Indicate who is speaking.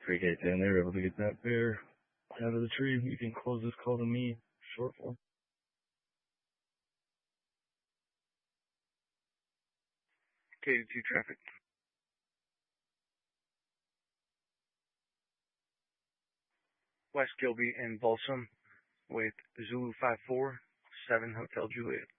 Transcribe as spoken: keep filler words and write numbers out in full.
Speaker 1: Appreciate that. They were able to get that bear out of the tree. You can close this call to me. Short form.
Speaker 2: K two traffic. West Gilby and Balsam with Zulu five four seven Hotel Juliet.